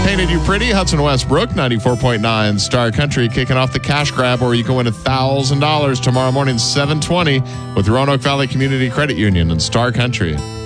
painted you pretty. Hudson Westbrook, 94.9 Star Country, kicking off the cash grab where you can win $1,000 tomorrow morning, 7:20 with Roanoke Valley Community Credit Union and Star Country.